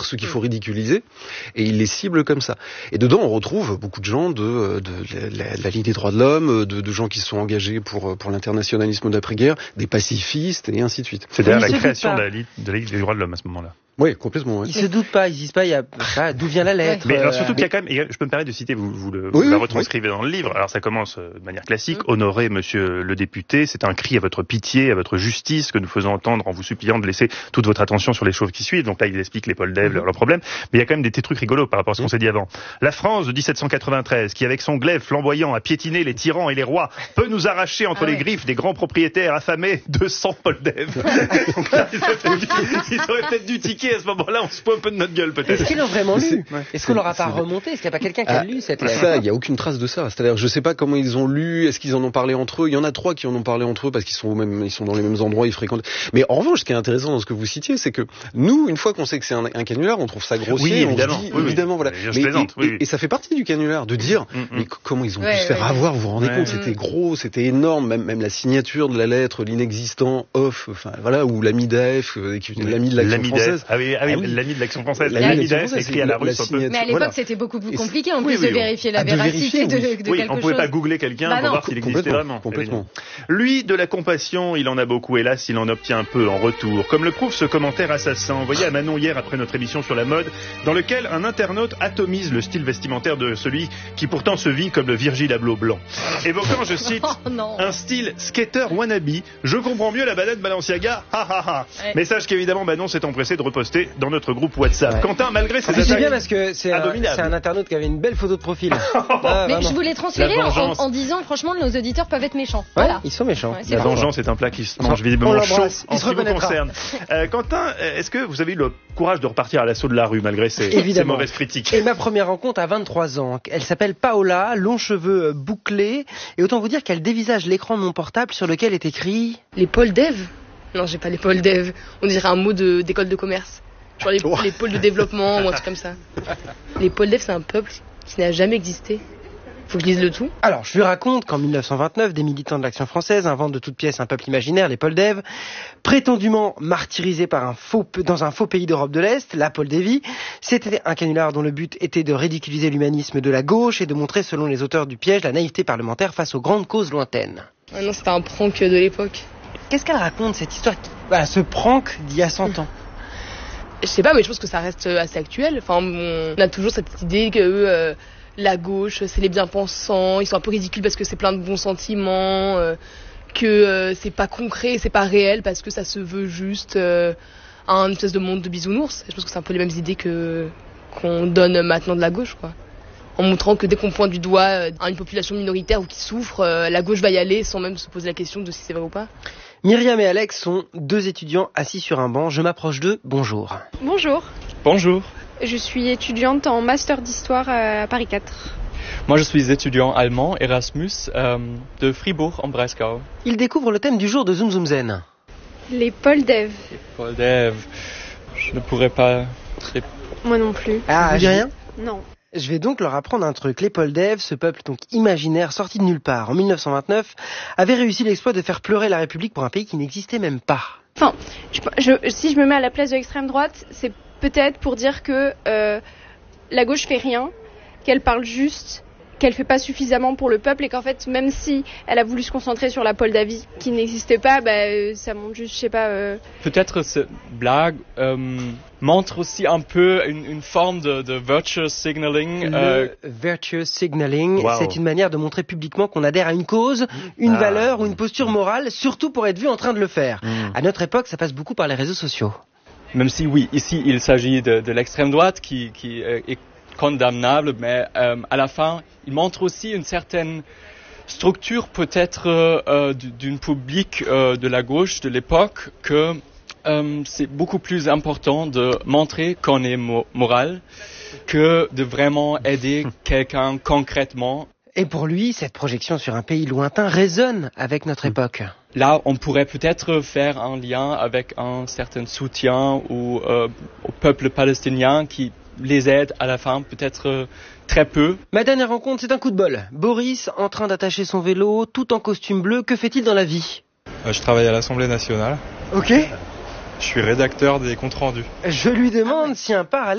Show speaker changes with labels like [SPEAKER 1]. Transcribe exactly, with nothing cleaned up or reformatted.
[SPEAKER 1] ceux qu'il faut ridiculiser, et il les cible comme ça. Et dedans, on retrouve beaucoup de gens de, de, de la, la Ligue des droits de l'homme, de, de gens qui se sont engagés pour, pour l'internationalisme d'après-guerre, des pacifistes, et ainsi de suite.
[SPEAKER 2] C'est d'ailleurs la création de la, Ligue, de la Ligue des droits de l'homme à ce moment-là.
[SPEAKER 1] Oui, complètement. Ouais.
[SPEAKER 3] Ils se doutent pas, ils disent pas, il y a, ah, d'où vient la lettre.
[SPEAKER 2] Mais alors
[SPEAKER 3] euh,
[SPEAKER 2] surtout qu'il y a quand même, je peux me permettre de citer, vous, vous, le,
[SPEAKER 1] oui,
[SPEAKER 2] vous la
[SPEAKER 1] oui,
[SPEAKER 2] retranscrivez oui. dans le livre. Alors ça commence de manière classique. Honorez Monsieur le député, c'est un cri à votre pitié, à votre justice que nous faisons entendre en vous suppliant de laisser toute votre attention sur les choses qui suivent. Donc là, ils expliquent les Poldev, leurs leur problèmes. Mais il y a quand même des, des trucs rigolos par rapport à ce qu'on s'est dit avant. La France de dix-sept cent quatre-vingt-treize, qui avec son glaive flamboyant a piétiné les tyrans et les rois, peut nous arracher entre ah les ouais. griffes des grands propriétaires affamés de cent Poldev. Donc là, ils auraient peut-être dû tiquer à ce moment-là. On se un peu de notre gueule peut-être.
[SPEAKER 3] Est-ce qu'ils l'ont vraiment lu? Est-ce qu'on l'aura pas remonté? Est-ce qu'il n'y a pas quelqu'un qui a ah, lu cette lettre?
[SPEAKER 1] Ça, il n'y a aucune trace de ça. C'est-à-dire, je sais pas comment ils ont lu. Est-ce qu'ils en ont parlé entre eux? Il y en a trois qui en ont parlé entre eux parce qu'ils sont au même, ils sont dans les mêmes endroits, ils fréquentent. Mais en revanche, ce qui est intéressant dans ce que vous citiez, c'est que nous, une fois qu'on sait que c'est un, un canular, on trouve ça grossier.
[SPEAKER 2] Oui, évidemment.
[SPEAKER 1] On se dit,
[SPEAKER 2] oui,
[SPEAKER 1] évidemment,
[SPEAKER 2] oui.
[SPEAKER 1] voilà.
[SPEAKER 2] Je
[SPEAKER 1] mais,
[SPEAKER 2] plaisante,
[SPEAKER 1] et,
[SPEAKER 2] oui, oui.
[SPEAKER 1] Et, et ça fait partie du canular de dire, mm-hmm. mais comment ils ont ouais, pu se faire ouais, avoir? Vous vous rendez ouais, compte? C'était gros, c'était énorme. Même, même la signature de la lettre, l'inexistant, off, enfin voilà, ou l'ami d'A F, l'ami de l'Action française.
[SPEAKER 2] Ah oui, ah oui, l'ami de l'Action française.
[SPEAKER 1] Écrit à la russe,
[SPEAKER 4] mais à l'époque, voilà. C'était beaucoup plus compliqué en plus oui, oui, de vérifier la
[SPEAKER 2] ah,
[SPEAKER 4] véracité
[SPEAKER 2] de,
[SPEAKER 4] vérifier, de, de
[SPEAKER 2] oui,
[SPEAKER 4] quelque
[SPEAKER 2] on pouvait
[SPEAKER 4] chose.
[SPEAKER 2] pas googler quelqu'un bah pour voir s'il existait vraiment.
[SPEAKER 1] Complètement.
[SPEAKER 2] Lui, de la compassion, il en a beaucoup. Hélas, il en obtient un peu en retour. Comme le prouve ce commentaire assassin envoyé à Manon hier après notre émission sur la mode, dans lequel un internaute atomise le style vestimentaire de celui qui pourtant se vit comme le Virgil Abloh blanc. Évoquant, je cite, oh, un style skater wannabe. Je comprends mieux la balade Balenciaga. Ha ha ha. Ouais. Message qu'évidemment Manon s'est empressé de reposter dans notre groupe WhatsApp. Ouais. Quentin, malgré ses attaques,
[SPEAKER 3] c'est bien parce que c'est un, c'est un internaute qui avait une belle photo de profil.
[SPEAKER 4] Ah, mais je voulais transférer en, en disant franchement nos auditeurs peuvent être méchants.
[SPEAKER 3] Ouais,
[SPEAKER 4] voilà.
[SPEAKER 3] Ils sont méchants. Ouais,
[SPEAKER 2] la vengeance est un plat qui se mange visiblement chaud en ce qui vous concerne. Euh, Quentin, est-ce que vous avez eu le courage de repartir à l'assaut de la rue malgré ces, ces mauvaises critiques?
[SPEAKER 3] Et ma première rencontre à vingt-trois ans. Elle s'appelle Paola, longs cheveux bouclés, et autant vous dire qu'elle dévisage l'écran de mon portable sur lequel est écrit
[SPEAKER 5] les Poldev. Non, j'ai pas les Poldev. On dirait un mot de, d'école de commerce. Genre les, les pôles de développement ou un truc comme ça. Les Poldev, c'est un peuple qui n'a jamais existé. Faut que je lise le tout.
[SPEAKER 3] Alors, je lui raconte qu'en mille neuf cent vingt-neuf, des militants de l'Action française inventent de toutes pièces un peuple imaginaire, les Poldev, prétendument martyrisés par un faux, dans un faux pays d'Europe de l'Est, la Poldévie. C'était un canular dont le but était de ridiculiser l'humanisme de la gauche et de montrer, selon les auteurs du piège, la naïveté parlementaire face aux grandes causes lointaines.
[SPEAKER 5] Ah non, c'était un prank de l'époque.
[SPEAKER 3] Qu'est-ce qu'elle raconte, cette histoire? Voilà, ce prank d'il y a cent ans.
[SPEAKER 5] Je sais pas, mais je pense que ça reste assez actuel. Enfin, on a toujours cette idée que euh, la gauche, c'est les bien-pensants, ils sont un peu ridicules parce que c'est plein de bons sentiments, euh, que euh, c'est pas concret, c'est pas réel parce que ça se veut juste euh, un espèce de monde de bisounours. Je pense que c'est un peu les mêmes idées que qu'on donne maintenant de la gauche, quoi. En montrant que dès qu'on pointe du doigt euh, une population minoritaire ou qui souffre, euh, la gauche va y aller sans même se poser la question de si c'est vrai ou pas.
[SPEAKER 3] Myriam et Alex sont deux étudiants assis sur un banc. Je m'approche d'eux. Bonjour.
[SPEAKER 6] Bonjour.
[SPEAKER 7] Bonjour.
[SPEAKER 6] Je suis étudiante en master d'histoire à Paris quatre.
[SPEAKER 7] Moi, je suis étudiant allemand Erasmus euh, de Fribourg en Breisgau.
[SPEAKER 3] Ils découvrent le thème du jour de Zoom Zoom Zen.
[SPEAKER 6] Les Poldev.
[SPEAKER 7] Les Poldev. Je ne pourrais pas...
[SPEAKER 6] Moi non plus.
[SPEAKER 3] Ah, je dis rien ?
[SPEAKER 6] Non.
[SPEAKER 3] Je vais donc leur apprendre un truc. Les Poldev, ce peuple donc imaginaire sorti de nulle part en mille neuf cent vingt-neuf, avait réussi l'exploit de faire pleurer la République pour un pays qui n'existait même pas.
[SPEAKER 6] Enfin, je, je, si je me mets à la place de l'extrême droite, c'est peut-être pour dire que euh, la gauche fait rien, qu'elle parle juste, qu'elle fait pas suffisamment pour le peuple et qu'en fait, même si elle a voulu se concentrer sur la Moldavie qui n'existait pas, bah, euh, ça montre juste, je sais pas... Euh...
[SPEAKER 7] Peut-être cette blague euh, montre aussi un peu une, une forme de, de virtue signaling.
[SPEAKER 3] Le
[SPEAKER 7] euh...
[SPEAKER 3] virtue signaling, wow. C'est une manière de montrer publiquement qu'on adhère à une cause, une ah. valeur ou une posture morale, surtout pour être vu en train de le faire. Mm. À notre époque, ça passe beaucoup par les réseaux sociaux.
[SPEAKER 7] Même si, oui, ici, il s'agit de, de l'extrême droite qui, qui euh, est condamnable, mais euh, à la fin, il montre aussi une certaine structure peut-être euh, d'une public euh, de la gauche de l'époque que euh, c'est beaucoup plus important de montrer qu'on est mo- moral que de vraiment aider quelqu'un concrètement.
[SPEAKER 3] Et pour lui, cette projection sur un pays lointain résonne avec notre époque.
[SPEAKER 7] Là, on pourrait peut-être faire un lien avec un certain soutien au, euh, au peuple palestinien qui les aide à la fin, peut-être euh, très peu.
[SPEAKER 3] Ma dernière rencontre, c'est un coup de bol. Boris, en train d'attacher son vélo, tout en costume bleu, que fait-il dans la vie ?
[SPEAKER 8] euh, Je travaille à l'Assemblée nationale.
[SPEAKER 3] Ok.
[SPEAKER 8] Je suis rédacteur des comptes rendus.
[SPEAKER 3] Je lui demande si un parallèle